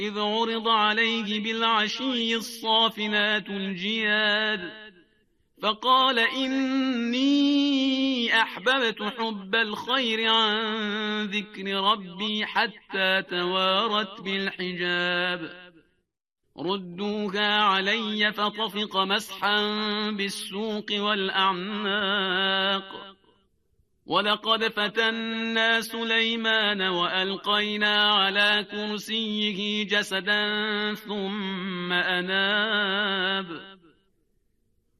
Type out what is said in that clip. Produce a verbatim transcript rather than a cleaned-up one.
إذ عرض عليه بالعشي الصافنات الجياد فقال إني أحببت حب الخير عن ذكر ربي حتى توارت بالحجاب ردوها علي فطفق مسحا بالسوق والأعناق ولقد فتنا سليمان وألقينا على كرسيه جسدا ثم أناب